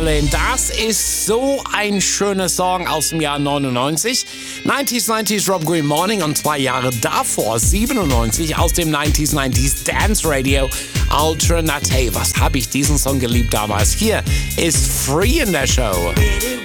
Berlin. Das ist so ein schöner Song aus dem Jahr 99. 90s Rob Green Morning und 2 Jahre davor, 97, aus dem 90s Dance Radio Alternative. Was habe ich diesen Song geliebt damals? Hier ist Free in der Show.